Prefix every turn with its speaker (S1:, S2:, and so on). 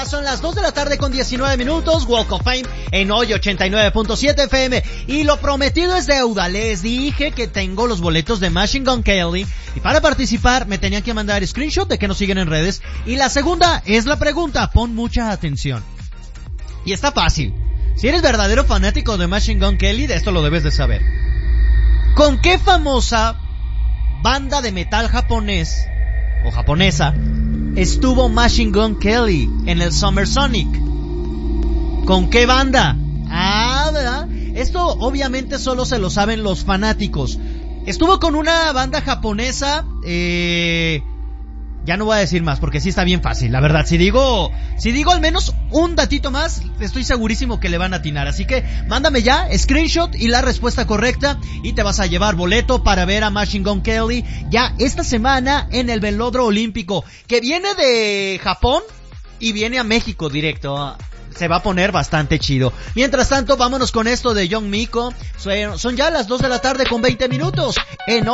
S1: Ya son las 2 de la tarde con 19 minutos, Walk of Fame en hoy 89.7 FM. Y lo prometido es deuda, les dije que tengo los boletos de Machine Gun Kelly. Y para participar me tenían que mandar screenshot de que nos siguen en redes. Y la segunda es la pregunta, pon mucha atención. Y está fácil. Si eres verdadero fanático de Machine Gun Kelly, de esto lo debes de saber. ¿Con qué famosa banda de metal japonés o japonesa estuvo Machine Gun Kelly en el Summer Sonic? ¿Con qué banda? ¿Verdad? Esto obviamente solo se lo saben los fanáticos. Estuvo con una banda japonesa, ya no voy a decir más porque sí está bien fácil, la verdad. Si digo al menos un datito más, estoy segurísimo que le van a atinar. Así que mándame ya screenshot y la respuesta correcta y te vas a llevar boleto para ver a Machine Gun Kelly ya esta semana en el Velódromo Olímpico, que viene de Japón y viene a México directo. Se va a poner bastante chido. Mientras tanto, vámonos con esto de Young Miko. Son ya las 2 de la tarde con 20 minutos en